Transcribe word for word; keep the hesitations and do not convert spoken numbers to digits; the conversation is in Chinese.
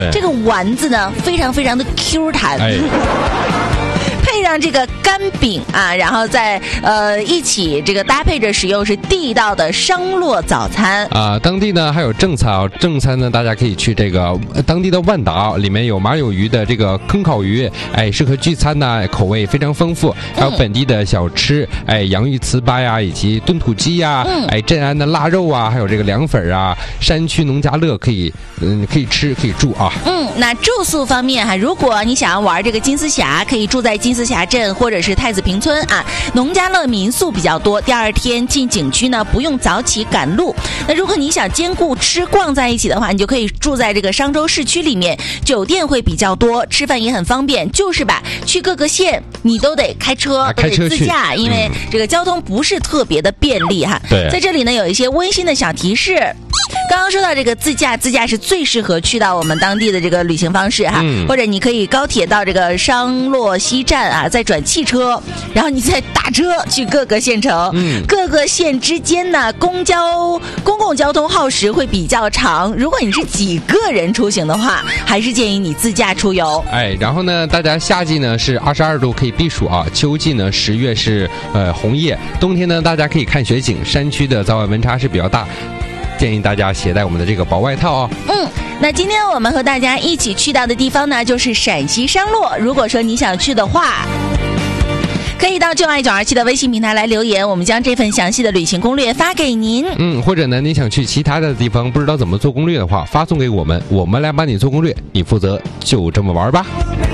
这个丸子呢非常非常的 Q 弹。哎配上这个干饼啊，然后再呃一起这个搭配着使用，是地道的商洛早餐啊。当地呢还有正餐啊，正餐呢大家可以去这个当地的万达，里面有马有鱼的这个坑烤鱼，哎，适合聚餐呐，口味非常丰富。还有本地的小吃，哎，洋芋糍粑呀，以及炖土鸡呀，嗯、哎，镇安的腊肉啊，还有这个凉粉啊，山区农家乐可以嗯可以吃可以住啊。 嗯，那住宿方面哈，如果你想要玩这个金丝峡，可以住在金丝峡镇或者是太子坪村啊，农家乐民宿比较多。第二天进景区呢，不用早起赶路。那如果你想兼顾吃逛在一起的话，你就可以住在这个商州市区里面，酒店会比较多，吃饭也很方便。就是吧，去各个县你都得开车， 啊、 都得自驾，因为这个交通不是特别的便利哈。 对， 在这里呢有一些温馨的小提示。刚刚说到这个自驾，自驾是最适合去到我们当地的这个旅行方式哈，嗯、或者你可以高铁到这个商洛西站啊，再转汽车，然后你再打车去各个县城。嗯、各个县之间呢，公交公共交通耗时会比较长。如果你是几个人出行的话，还是建议你自驾出游。 哎，然后呢，大家夏季呢是二十二度可以避暑啊，秋季呢十月是呃红叶，冬天呢大家可以看雪景，山区的早晚温差是比较大。建议大家携带我们的这个薄外套哦。 嗯，那今天我们和大家一起去到的地方呢，就是陕西商洛。如果说你想去的话，可以到就爱九二七的微信平台来留言，我们将这份详细的旅行攻略发给您。 嗯，或者呢，你想去其他的地方，不知道怎么做攻略的话，发送给我们，我们来帮你做攻略，你负责就这么玩吧。